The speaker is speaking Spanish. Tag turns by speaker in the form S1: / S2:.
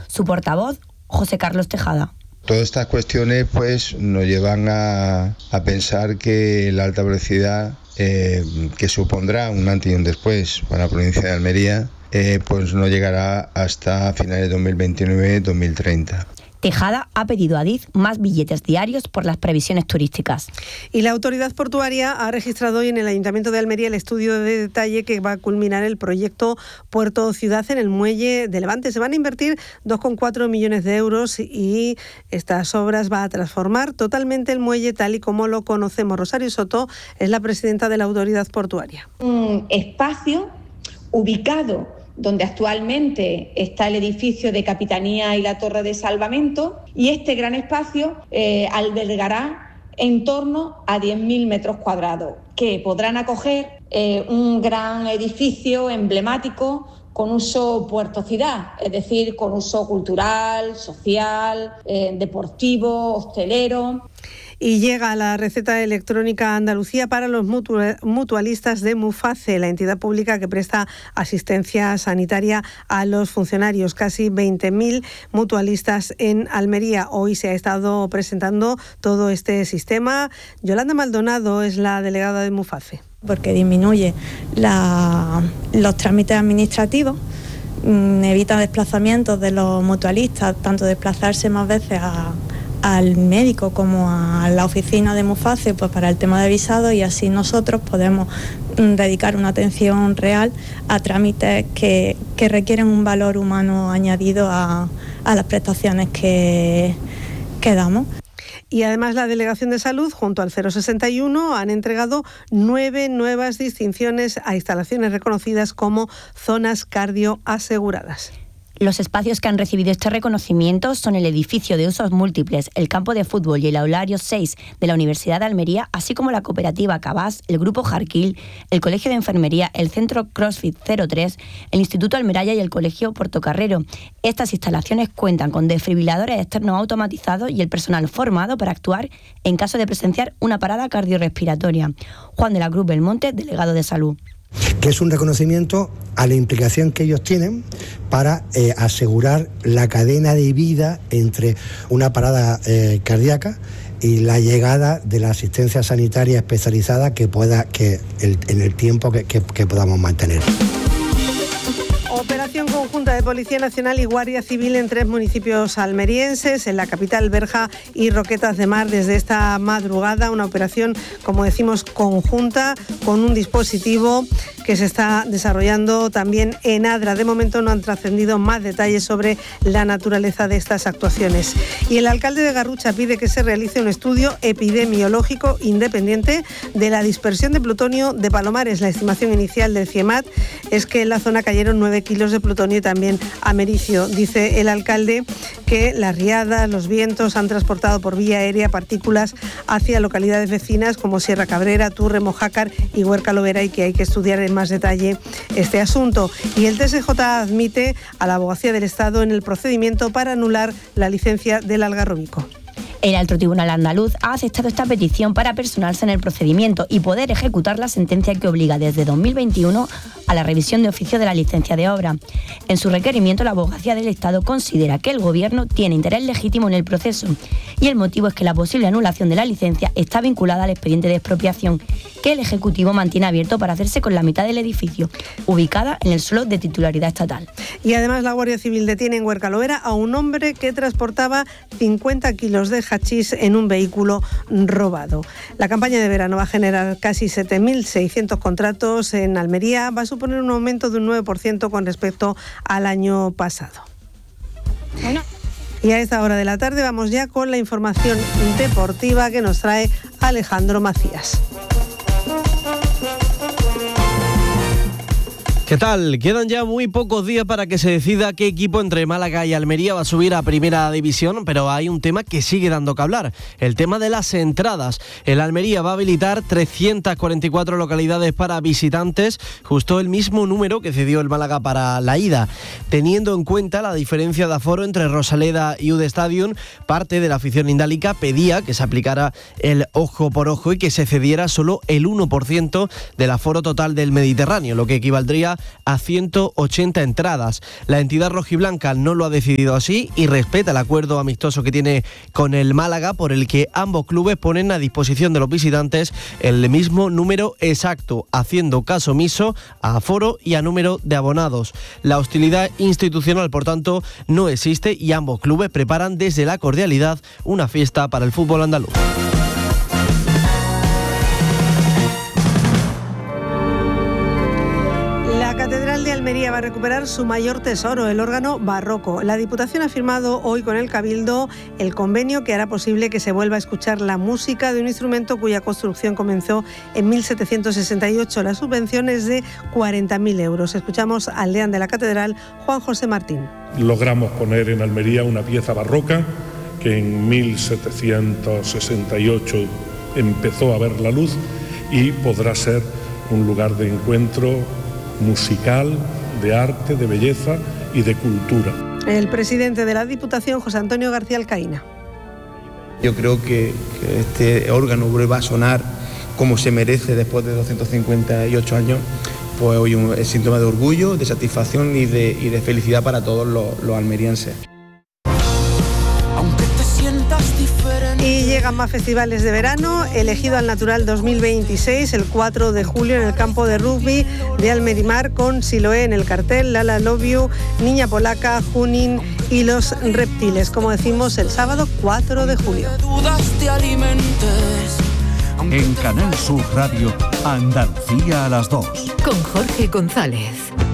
S1: Su portavoz, José Carlos Tejada.
S2: Todas estas cuestiones pues nos llevan a pensar que la alta velocidad, que supondrá un antes y un después para la provincia de Almería, pues no llegará hasta finales de 2029-2030.
S1: Tejada ha pedido a Adif más billetes diarios por las previsiones turísticas.
S3: Y la autoridad portuaria ha registrado hoy en el Ayuntamiento de Almería el estudio de detalle que va a culminar el proyecto Puerto Ciudad en el muelle de Levante. Se van a invertir 2,4 millones de euros y estas obras van a transformar totalmente el muelle tal y como lo conocemos. Rosario Soto es la presidenta de la autoridad portuaria.
S4: Un espacio ubicado donde actualmente está el edificio de Capitanía y la Torre de Salvamento, y este gran espacio albergará en torno a 10.000 metros cuadrados, que podrán acoger un gran edificio emblemático con uso Puerto Ciudad, es decir, con uso cultural, social, deportivo, hostelero.
S3: Y llega la receta electrónica Andalucía para los mutualistas de Muface, la entidad pública que presta asistencia sanitaria a los funcionarios. Casi 20.000 mutualistas en Almería. Hoy se ha estado presentando todo este sistema. Yolanda Maldonado es la delegada de Muface.
S5: Porque disminuye los trámites administrativos, evita desplazamientos de los mutualistas, tanto desplazarse más veces al médico como a la oficina de Muface pues para el tema de visado, y así nosotros podemos dedicar una atención real a trámites que requieren un valor humano añadido a las prestaciones que damos.
S3: Y además la Delegación de Salud junto al 061 han entregado 9 nuevas distinciones a instalaciones reconocidas como zonas cardioaseguradas.
S1: Los espacios que han recibido este reconocimiento son el edificio de usos múltiples, el campo de fútbol y el aulario 6 de la Universidad de Almería, así como la cooperativa Cabás, el Grupo Jarquil, el Colegio de Enfermería, el Centro CrossFit 03, el Instituto Almeraya y el Colegio Portocarrero. Estas instalaciones cuentan con desfibriladores externos automatizados y el personal formado para actuar en caso de presenciar una parada cardiorrespiratoria. Juan de la Cruz Belmonte, delegado de Salud.
S6: Que es un reconocimiento a la implicación que ellos tienen para asegurar la cadena de vida entre una parada cardíaca y la llegada de la asistencia sanitaria especializada en el tiempo que podamos mantener.
S3: Operación conjunta de Policía Nacional y Guardia Civil en 3 municipios almerienses, en la capital Berja y Roquetas de Mar desde esta madrugada. Una operación, como decimos, conjunta con un dispositivo que se está desarrollando también en Adra. De momento no han trascendido más detalles sobre la naturaleza de estas actuaciones. Y el alcalde de Garrucha pide que se realice un estudio epidemiológico independiente de la dispersión de plutonio de Palomares. La estimación inicial del CIEMAT es que en la zona cayeron 9 kilos de plutonio y también americio. Dice el alcalde que las riadas, los vientos han transportado por vía aérea partículas hacia localidades vecinas como Sierra Cabrera, Turre, Mojácar y Huerca Lovera, y que hay que estudiar en más detalle este asunto. Y el TSJ admite a la Abogacía del Estado en el procedimiento para anular la licencia del Algarrobico.
S1: El Alto Tribunal Andaluz ha aceptado esta petición para personarse en el procedimiento y poder ejecutar la sentencia que obliga desde 2021 a la revisión de oficio de la licencia de obra. En su requerimiento, la Abogacía del Estado considera que el Gobierno tiene interés legítimo en el proceso, y el motivo es que la posible anulación de la licencia está vinculada al expediente de expropiación que el Ejecutivo mantiene abierto para hacerse con la mitad del edificio, ubicada en el suelo de titularidad estatal.
S3: Y además la Guardia Civil detiene en Huerca Lovera a un hombre que transportaba 50 kilos de hachís en un vehículo robado. La campaña de verano va a generar casi 7.600 contratos en Almería. Va a suponer un aumento de un 9% con respecto al año pasado. Bueno. Y a esta hora de la tarde vamos ya con la información deportiva que nos trae Alejandro Macías.
S7: ¿Qué tal? Quedan ya muy pocos días para que se decida qué equipo entre Málaga y Almería va a subir a Primera División, pero hay un tema que sigue dando que hablar, el tema de las entradas. El Almería va a habilitar 344 localidades para visitantes, justo el mismo número que cedió el Málaga para la ida. Teniendo en cuenta la diferencia de aforo entre Rosaleda y UD Stadium, parte de la afición indálica pedía que se aplicara el ojo por ojo y que se cediera solo el 1% del aforo total del Mediterráneo, lo que equivaldría llega a 180 entradas. La entidad rojiblanca no lo ha decidido así y respeta el acuerdo amistoso que tiene con el Málaga, por el que ambos clubes ponen a disposición de los visitantes el mismo número exacto, haciendo caso omiso a aforo y a número de abonados. La hostilidad institucional, por tanto, no existe y ambos clubes preparan desde la cordialidad una fiesta para el fútbol andaluz.
S3: La Catedral de Almería va a recuperar su mayor tesoro, el órgano barroco. La Diputación ha firmado hoy con el Cabildo el convenio que hará posible que se vuelva a escuchar la música de un instrumento cuya construcción comenzó en 1768. La subvención es de 40.000 euros. Escuchamos al deán de la Catedral, Juan José Martín.
S8: Logramos poner en Almería una pieza barroca que en 1768 empezó a ver la luz y podrá ser un lugar de encuentro musical, de arte, de belleza y de cultura.
S3: El presidente de la Diputación, José Antonio García Alcaína.
S9: Yo creo que este órgano vuelva a sonar como se merece después de 258 años, pues hoy es síntoma de orgullo, de satisfacción y de felicidad para todos los almerienses.
S3: Y llegan más festivales de verano. Elegido al Natural 2026, el 4 de julio en el campo de rugby de Almerimar, con Siloé en el cartel, Lala Love You, Niña Polaca, Junín y Los Reptiles. Como decimos, el sábado 4 de julio.
S10: En Canal Sur Radio, Andalucía a las 2.
S11: Con Jorge González.